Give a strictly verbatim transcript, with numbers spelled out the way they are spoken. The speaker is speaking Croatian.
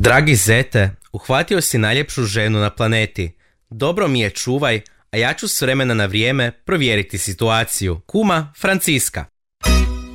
Dragi zete, uhvatio si najljepšu ženu na planeti. Dobro mi je čuvaj, a ja ću s vremena na vrijeme provjeriti situaciju. Kuma Franciska.